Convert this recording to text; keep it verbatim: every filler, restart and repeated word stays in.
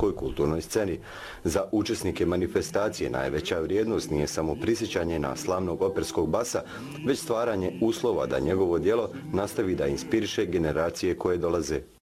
hrvatskoj kulturnoj sceni. Za učesnike manifestacije najveća vrijednost nije samo prisjećanje na slavnog operskog basa, već stvaranje uslova da njegovo djelo nastavi da inspiriše generacije koje dolaze.